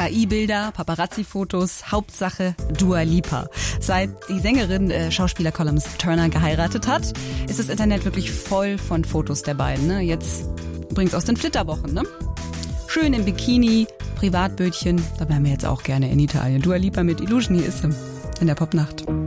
KI-Bilder, Paparazzi-Fotos, Hauptsache Dua Lipa. Seit die Sängerin Schauspieler Columbus Turner geheiratet hat, ist das Internet wirklich voll von Fotos der beiden. Ne? Jetzt übrigens aus den Flitterwochen. Ne? Schön im Bikini, Privatbötchen, da wären wir jetzt auch gerne in Italien. Dua Lipa mit Illusion, hier ist sie in der Popnacht.